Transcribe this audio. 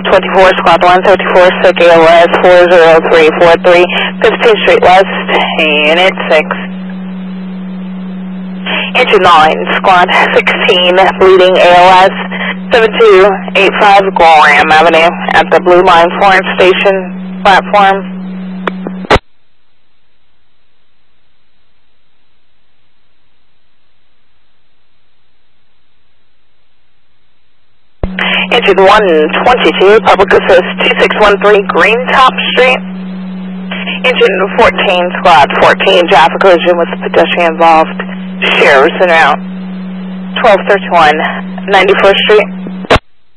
24, squad 134, SIC ALS 40343, 15th Street West, Unit 6. Engine 9, squad 16, bleeding ALS 7285 Graham Avenue at the Blue Line Florence Station platform. Engine 122, Public Assist 2613 Green Top Street. Engine 14, Squad 14, Jaffa collision with pedestrian involved. Sheriff's en route. 1231 91st Street.